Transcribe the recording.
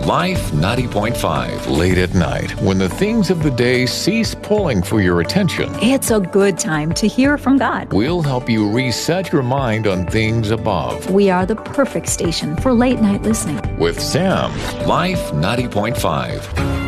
Life 90.5. Late at night, when the things of the day cease pulling for your attention, It's a good time to hear from God. we'll help you reset your mind on things above. We are the perfect station for late night listening. With Sam, Life 90.5.